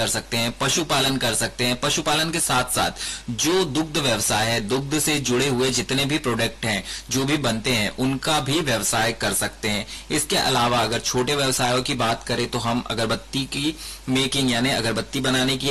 कर सकते हैं, पशुपालन कर सकते हैं। पशुपालन के साथ साथ जो दुग्ध व्यवसाय है, दुग्ध से जुड़े हुए जितने भी प्रोडक्ट हैं जो भी बनते हैं उनका भी व्यवसाय कर सकते हैं। इसके अलावा अगर छोटे व्यवसायों की बात करें तो हम अगरबत्ती की मेकिंग यानी अगरबत्ती बनाने की